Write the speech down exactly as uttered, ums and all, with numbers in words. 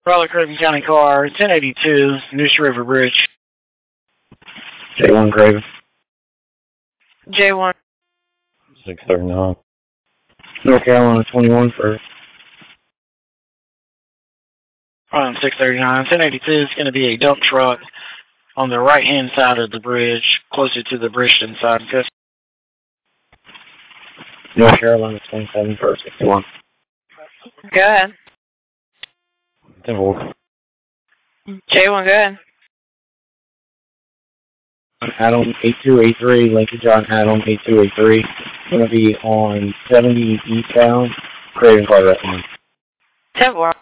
Raleigh Craven County car, ten eighty-two, Neuse River Bridge. J one Craven. J one. six thirty-nine. North Carolina twenty-one first. On six thirty-nine, ten eighty-two is going to be a dump truck on the right-hand side of the bridge, closer to the Bridgeton side. North Carolina twenty-seven first, sixty-one. Go ahead. ten four. J one, go ahead. Adam eight two eight three, Lincoln John Adam eight two eight three. Going to be on seventy eastbound, Craven Cartwright line. ten four.